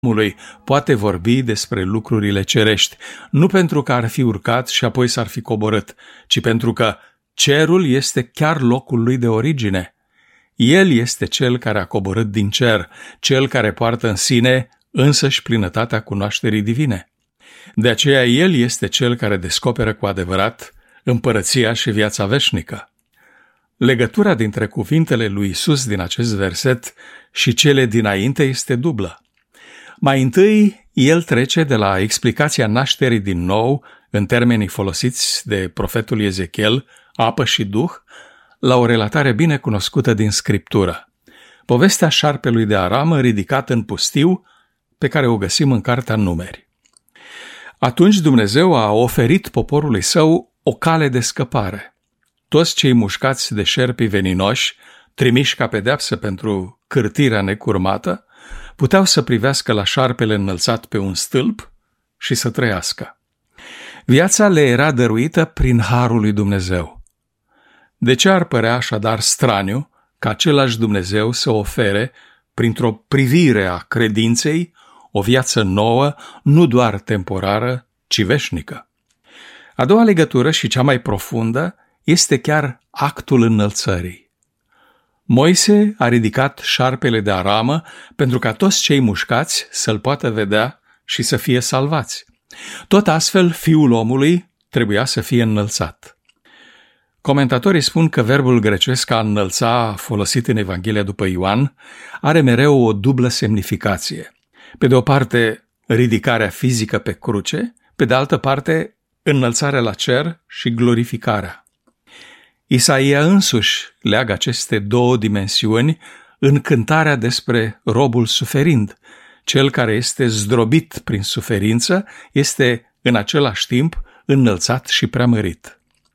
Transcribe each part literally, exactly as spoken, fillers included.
omului poate vorbi despre lucrurile cerești, nu pentru că ar fi urcat și apoi s-ar fi coborât, ci pentru că cerul este chiar locul lui de origine. El este cel care a coborât din cer, cel care poartă în sine însăși plinătatea cunoașterii divine. De aceea el este cel care descoperă cu adevărat împărăția și viața veșnică. Legătura dintre cuvintele lui Iisus din acest verset și cele dinainte este dublă. Mai întâi, el trece de la explicația nașterii din nou, în termenii folosiți de profetul Ezechiel, apă și duh, la o relatare bine cunoscută din Scriptură. Povestea șarpelui de aramă ridicat în pustiu, pe care o găsim în Cartea Numeri. Atunci Dumnezeu a oferit poporului său o cale de scăpare. Toți cei mușcați de șerpii veninoși, trimiși ca pedeapsă pentru cârtirea necurmată, puteau să privească la șarpele înălțat pe un stâlp și să trăiască. Viața le era dăruită prin harul lui Dumnezeu. De ce ar părea așadar straniu ca același Dumnezeu să ofere, printr-o privire a credinței, o viață nouă, nu doar temporară, ci veșnică? A doua legătură și cea mai profundă este chiar actul înălțării. Moise a ridicat șarpele de aramă pentru ca toți cei mușcați să-l poată vedea și să fie salvați. Tot astfel, Fiul omului trebuia să fie înălțat. Comentatorii spun că verbul grecesc a înălța, folosit în Evanghelia după Ioan, are mereu o dublă semnificație. Pe de o parte, ridicarea fizică pe cruce, pe de altă parte, înălțarea la cer și glorificarea. Isaia însuși leagă aceste două dimensiuni în cântarea despre robul suferind. Cel care este zdrobit prin suferință este în același timp înălțat și preamărit.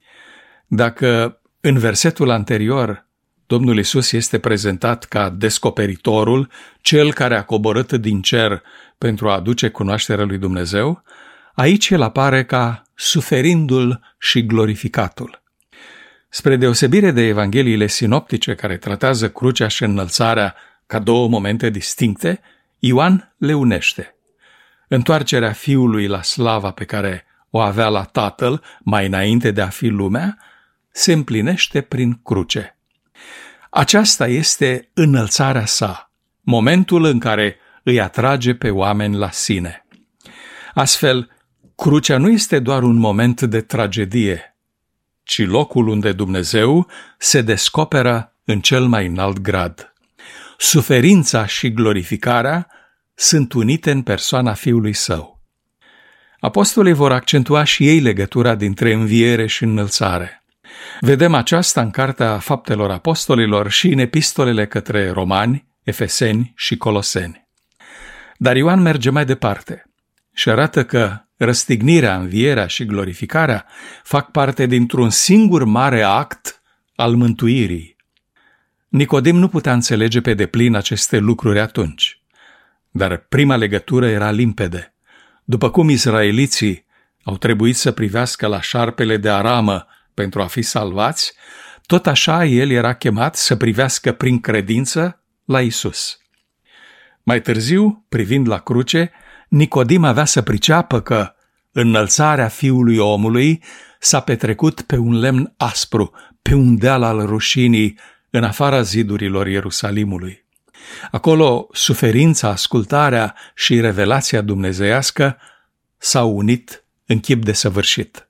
Dacă în versetul anterior Domnul Iisus este prezentat ca descoperitorul, cel care a coborât din cer pentru a aduce cunoașterea lui Dumnezeu, aici el apare ca suferindul și glorificatul. Spre deosebire de evangheliile sinoptice care tratează crucea și înălțarea ca două momente distincte, Ioan le unește. Întoarcerea Fiului la slava pe care o avea la Tatăl mai înainte de a fi lumea se împlinește prin cruce. Aceasta este înălțarea sa, momentul în care îi atrage pe oameni la sine. Astfel, crucea nu este doar un moment de tragedie, ci locul unde Dumnezeu se descoperă în cel mai înalt grad. Suferința și glorificarea sunt unite în persoana Fiului Său. Apostolii vor accentua și ei legătura dintre înviere și înălțare. Vedem aceasta în Cartea Faptelor Apostolilor și în epistolele către Romani, Efeseni și Coloseni. Dar Ioan merge mai departe și arată că răstignirea, învierea și glorificarea fac parte dintr-un singur mare act al mântuirii. Nicodim nu putea înțelege pe deplin aceste lucruri atunci, dar prima legătură era limpede. După cum izraeliții au trebuit să privească la șarpele de aramă pentru a fi salvați, tot așa el era chemat să privească prin credință la Iisus. Mai târziu, privind la cruce, Nicodim avea să priceapă că înălțarea Fiului omului s-a petrecut pe un lemn aspru, pe un deal al rușinii, în afara zidurilor Ierusalimului. Acolo, suferința, ascultarea și revelația dumnezeiască s-au unit în chip desăvârșit.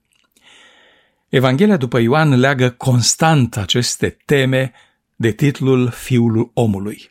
Evanghelia după Ioan leagă constant aceste teme de titlul Fiul omului.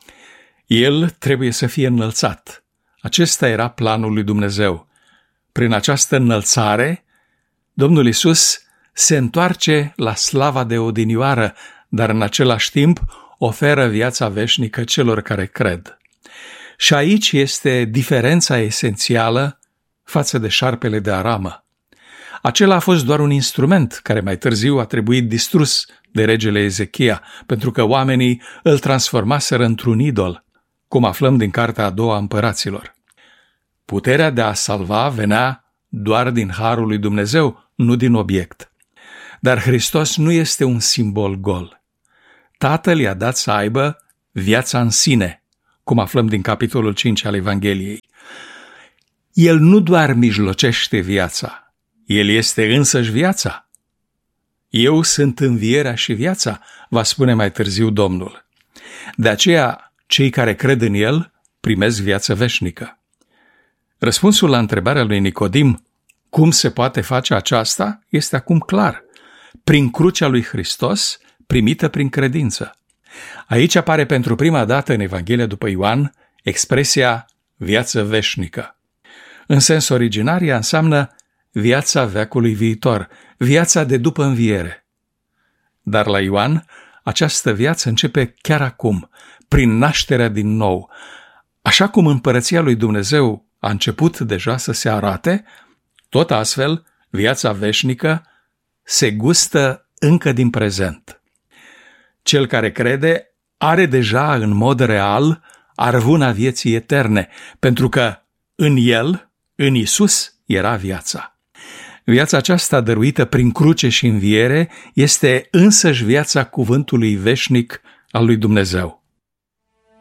El trebuie să fie înălțat. Acesta era planul lui Dumnezeu. Prin această înălțare, Domnul Iisus se întoarce la slava de odinioară, dar în același timp oferă viața veșnică celor care cred. Și aici este diferența esențială față de șarpele de aramă. Acela a fost doar un instrument care mai târziu a trebuit distrus de regele Ezechia, pentru că oamenii îl transformaseră într-un idol, cum aflăm din Cartea a doua a Împăraților. Puterea de a salva venea doar din harul lui Dumnezeu, nu din obiect. Dar Hristos nu este un simbol gol. Tatăl i-a dat să aibă viața în sine, cum aflăm din capitolul cinci al Evangheliei. El nu doar mijlocește viața, El este însăși viața. Eu sunt învierea și viața, va spune mai târziu Domnul. De aceea, cei care cred în El primesc viață veșnică. Răspunsul la întrebarea lui Nicodim, cum se poate face aceasta, este acum clar. Prin crucea lui Hristos, primită prin credință. Aici apare pentru prima dată în Evanghelia după Ioan expresia viață veșnică. În sens originar, ea înseamnă viața veacului viitor, viața de după înviere. Dar la Ioan, această viață începe chiar acum, prin nașterea din nou. Așa cum împărăția lui Dumnezeu a început deja să se arate, tot astfel, viața veșnică se gustă încă din prezent. Cel care crede are deja în mod real arvuna vieții eterne, pentru că în El, în Iisus, era viața. Viața aceasta dăruită prin cruce și înviere este însăși viața cuvântului veșnic al lui Dumnezeu.